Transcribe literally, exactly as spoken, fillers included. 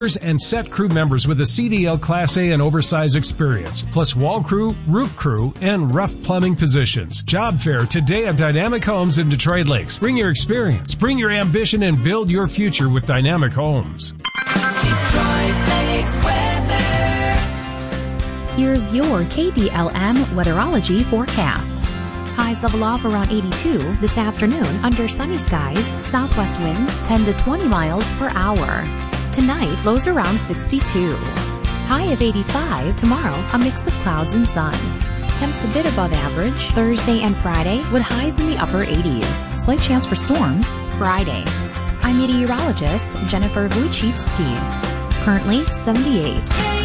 and set crew members with a C D L Class A and oversized experience, plus wall crew, roof crew, and rough plumbing positions. Job fair today at Dynamic Homes in Detroit Lakes. Bring your experience, bring your ambition, and build your future with Dynamic Homes. Detroit Lakes weather. Here's your K D L M weatherology forecast. Highs level off around eighty-two this afternoon under sunny skies, southwest winds ten to twenty miles per hour. Tonight, lows around sixty-two. High of eighty-five tomorrow, a mix of clouds and sun. Temps a bit above average Thursday and Friday with highs in the upper eighties. Slight chance for storms Friday. I'm meteorologist Jennifer Vuchitsky. Currently seventy-eight.